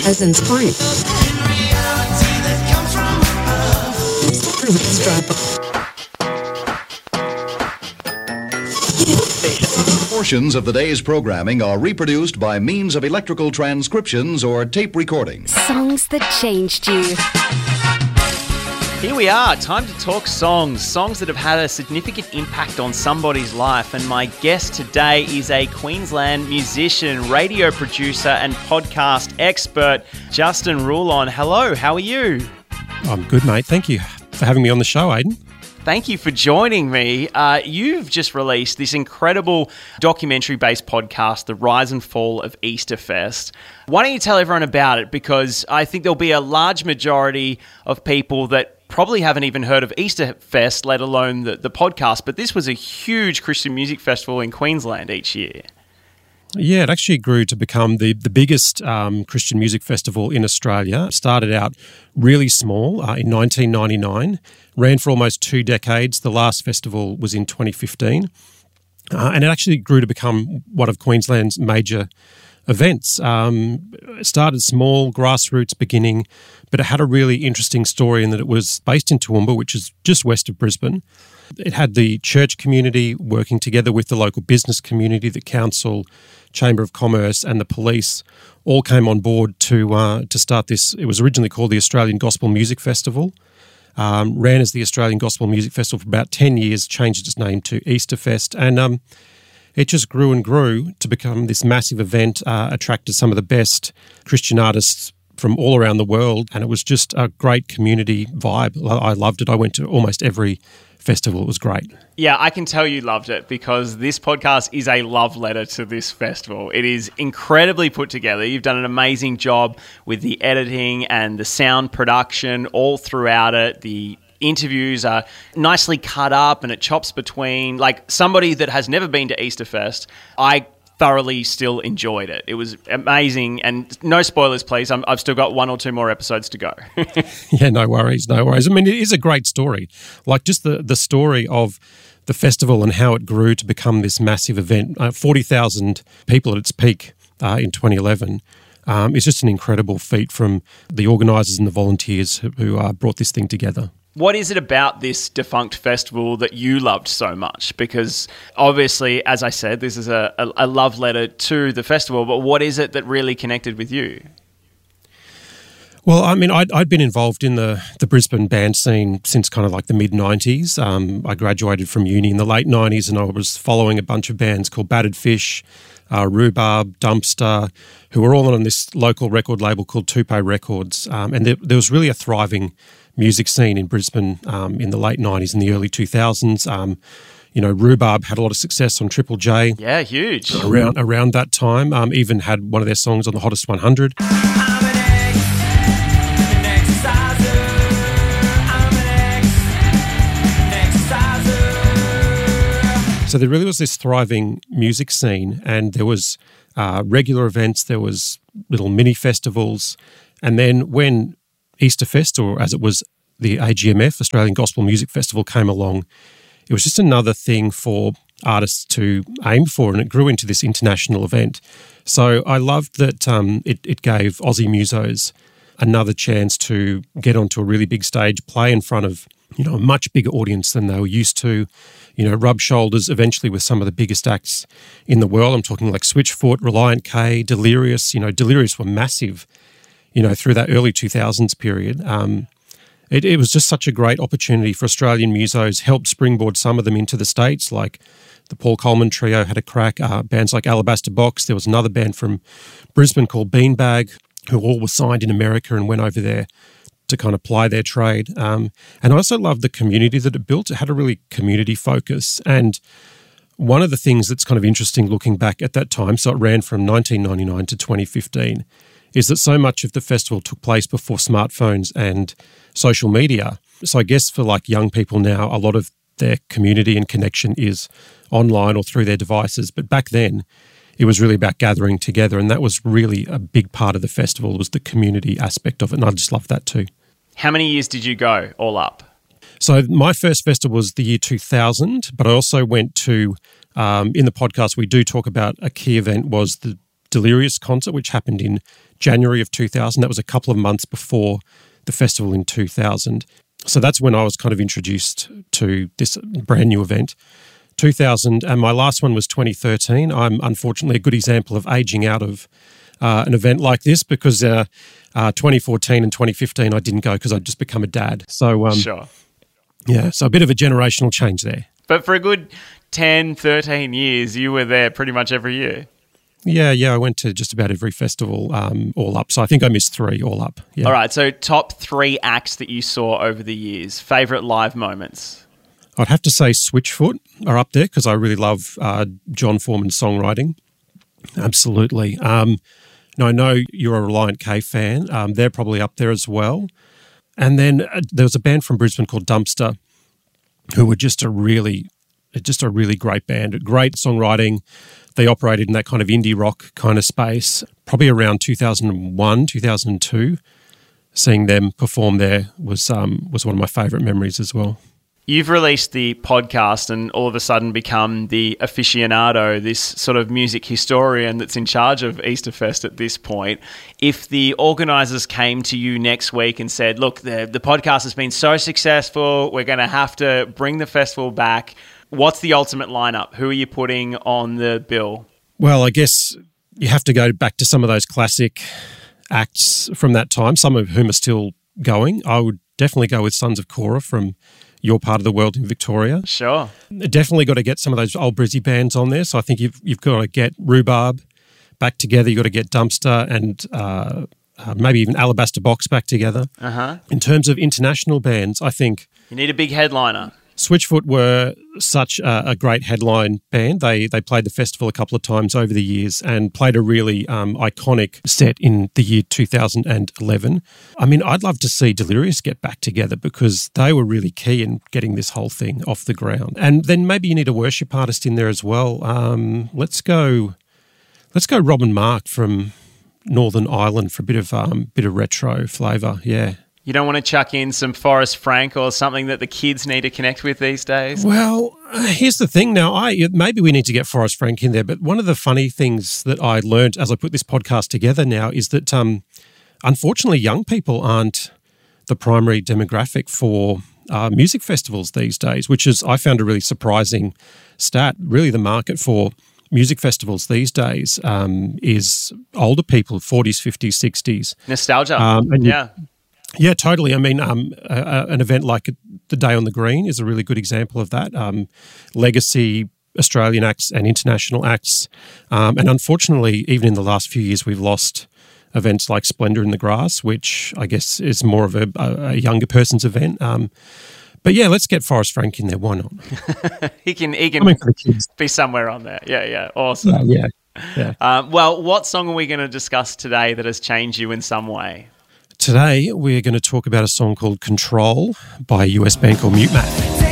as in spring. Portions of the day's programming are reproduced by means of electrical transcriptions or tape recordings. Songs that changed you. Here we are, time to talk songs that have had a significant impact on somebody's life. And my guest today is a Queensland musician, radio producer and podcast expert, Justin Roulon. Hello, how are you? I'm good, mate. Thank you for having me on the show, Aidan. Thank you for joining me. You've just released this incredible documentary-based podcast, The Rise and Fall of Easterfest. Why don't you tell everyone about it? Because I think there'll be a large majority of people that probably haven't even heard of Easterfest, let alone the podcast, but this was a huge Christian music festival in Queensland each year. Yeah, it actually grew to become the biggest Christian music festival in Australia. It started out really small in 1999, ran for almost 2 decades. The last festival was in 2015, and it actually grew to become one of Queensland's major events. It started small, grassroots beginning, but it had a really interesting story in that it was based in Toowoomba, which is just west of Brisbane. It had the church community working together with the local business community, the council, Chamber of Commerce and the police all came on board to start this. It was originally called the Australian Gospel Music Festival, ran as the Australian Gospel Music Festival for about 10 years, changed its name to Easterfest, and it just grew and grew to become this massive event, attracted some of the best Christian artists from all around the world, and it was just a great community vibe. I loved it. I went to almost every festival. It was great. Yeah, I can tell you loved it because this podcast is a love letter to this festival. It is incredibly put together. You've done an amazing job with the editing and the sound production all throughout it. The interviews are nicely cut up and it chops between, like somebody that has never been to Easterfest, I thoroughly still enjoyed it. It was amazing, and no spoilers, please. I've still got 1 or 2 more episodes to go. Yeah, no worries. I mean, it is a great story. Like just the story of the festival and how it grew to become this massive event. 40,000 people at its peak in 2011 is just an incredible feat from the organisers and the volunteers who brought this thing together. What is it about this defunct festival that you loved so much? Because obviously, as I said, this is a love letter to the festival, but what is it that really connected with you? Well, I mean, I'd been involved in the Brisbane band scene since kind of like the mid-90s. I graduated from uni in the late 90s and I was following a bunch of bands called Battered Fish, Rhubarb, Dumpster, who were all on this local record label called Tupe Records. And there was really a thriving music scene in Brisbane in the late 90s and the early 2000s. Rhubarb had a lot of success on Triple J. Yeah, huge. Around that time, even had one of their songs on the Hottest 100. So there really was this thriving music scene, and there was regular events, there was little mini festivals, and then when Easterfest, or as it was the AGMF, Australian Gospel Music Festival, came along, it was just another thing for artists to aim for, and it grew into this international event. So I loved that it gave Aussie musos another chance to get onto a really big stage, play in front of a much bigger audience than they were used to, rub shoulders eventually with some of the biggest acts in the world. I'm talking like Switchfoot, Reliant K, Delirious. Delirious were massive, through that early 2000s period. It was just such a great opportunity for Australian musos, helped springboard some of them into the States, like the Paul Coleman Trio had a crack, bands like Alabaster Box. There was another band from Brisbane called Beanbag, who all were signed in America and went over there to kind of ply their trade. And I also loved the community that it built. It had a really community focus. And one of the things that's kind of interesting looking back at that time, so it ran from 1999 to 2015, is that so much of the festival took place before smartphones and social media. So I guess for like young people now, a lot of their community and connection is online or through their devices. But back then, it was really about gathering together, and that was really a big part of the festival, was the community aspect of it, and I just loved that too. How many years did you go all up? So my first festival was the year 2000, but I also went to, in the podcast we do talk about a key event was the Delirious concert, which happened in January of 2000. That was a couple of months before the festival in 2000. So that's when I was kind of introduced to this brand new event. 2000, and my last one was 2013. I'm unfortunately a good example of aging out of an event like this because 2014 and 2015 I didn't go because I'd just become a dad. So Sure. Yeah, so a bit of a generational change there. But for a good 10, 13 years, you were there pretty much every year. Yeah, I went to just about every festival all up. So I think I missed 3 all up. Yeah. All right, so top 3 acts that you saw over the years, favourite live moments. I'd have to say Switchfoot are up there because I really love John Foreman's songwriting. Absolutely. Now, I know you're a Reliant K fan. They're probably up there as well. And then there was a band from Brisbane called Dumpster who were just a really great band, great songwriting. They operated in that kind of indie rock kind of space. Probably around 2001, 2002, seeing them perform there was one of my favourite memories as well. You've released the podcast and all of a sudden become the aficionado, this sort of music historian that's in charge of Easterfest at this point. If the organisers came to you next week and said, look, the podcast has been so successful, we're going to have to bring the festival back, what's the ultimate lineup? Who are you putting on the bill? Well, I guess you have to go back to some of those classic acts from that time, some of whom are still going. I would definitely go with Sons of Cora from your part of the world in Victoria. Sure. Definitely got to get some of those old Brizzy bands on there. So I think you've got to get Rhubarb back together. You've got to get Dumpster and maybe even Alabaster Box back together. Uh-huh. In terms of international bands, I think You need a big headliner. Switchfoot were such a great headline band. They played the festival a couple of times over the years and played a really iconic set in the year 2011. I mean, I'd love to see Delirious get back together because they were really key in getting this whole thing off the ground. And then maybe you need a worship artist in there as well. Let's go Robin Mark from Northern Ireland for a bit of retro flavour. Yeah. You don't want to chuck in some Forrest Frank or something that the kids need to connect with these days? Well, here's the thing now. Maybe we need to get Forrest Frank in there, but one of the funny things that I learned as I put this podcast together now is that unfortunately young people aren't the primary demographic for music festivals these days, which is, I found a really surprising stat. Really the market for music festivals these days is older people, 40s, 50s, 60s. Nostalgia, yeah. Yeah, totally. I mean, an event like the Day on the Green is a really good example of that. Legacy Australian acts and international acts. And unfortunately, even in the last few years, we've lost events like Splendour in the Grass, which I guess is more of a younger person's event. But yeah, let's get Forrest Frank in there. Why not? He can for the kids. be somewhere on there. Yeah, awesome. Yeah. Well, what song are we going to discuss today that has changed you in some way? Today, we're going to talk about a song called Control by a US band called Mute Mat.